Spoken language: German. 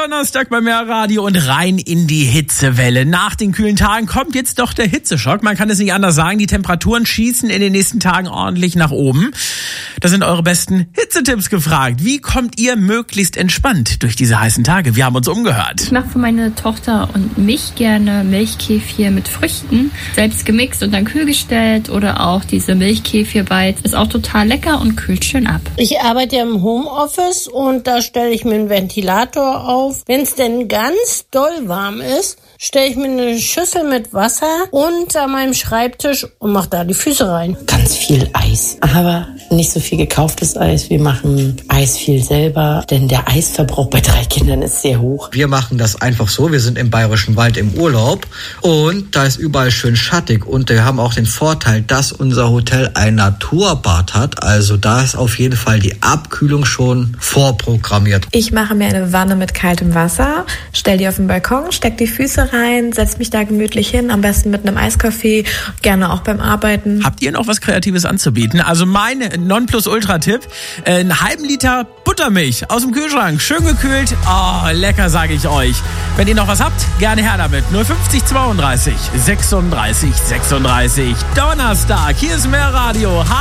Donnerstag bei Mehr Radio und rein in die Hitzewelle. Nach den kühlen Tagen kommt jetzt doch der Hitzeschock. Man kann es nicht anders sagen. Die Temperaturen schießen in den nächsten Tagen ordentlich nach oben. Da sind eure besten Hitzetipps gefragt. Wie kommt ihr möglichst entspannt durch diese heißen Tage? Wir haben uns umgehört. Ich mache für meine Tochter und mich gerne Milchkefir mit Früchten. Selbst gemixt und dann kühl gestellt. Oder auch diese Milchkefir-Bites. Ist auch total lecker und kühlt schön ab. Ich arbeite ja im Homeoffice und da stelle ich mir einen Ventilator auf. Wenn es denn ganz doll warm ist, stelle ich mir eine Schüssel mit Wasser unter meinem Schreibtisch und mache da die Füße rein. Ganz viel Eis, aber nicht so viel gekauftes Eis. Wir machen Eis viel selber, denn der Eisverbrauch bei 3 Kindern ist sehr hoch. Wir machen das einfach so, wir sind im Bayerischen Wald im Urlaub und da ist überall schön schattig und wir haben auch den Vorteil, dass unser Hotel ein Naturbad hat. Also da ist auf jeden Fall die Abkühlung schon vorprogrammiert. Ich mache mir eine Wanne mit kaltem Wasser, stelle die auf den Balkon, stecke die Füße rein, setze mich da gemütlich hin, am besten mit einem Eiskaffee, gerne auch beim Arbeiten. Habt ihr noch was Kreatives anzubieten? Also mein Nonplusultra-Tipp, einen halben Liter Buttermilch aus dem Kühlschrank, schön gekühlt. Oh, lecker, sage ich euch. Wenn ihr noch was habt, gerne her damit. 050 32 36 36. Donnerstag, hier ist Mehr Radio.